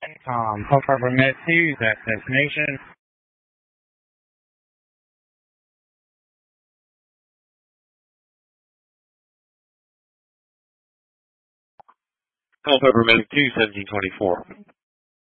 Hope Harbor Med 2 is at destination. Hope Harbor Med 2, 1724.